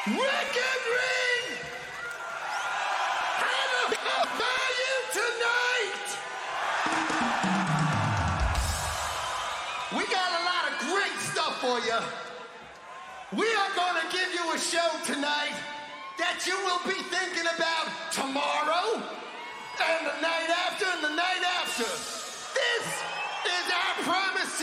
Record Ring! How are you tonight? We got a lot of great stuff for you. We are going to give you a show tonight that you will be thinking about tomorrow and the night after and the night after. This is our promise to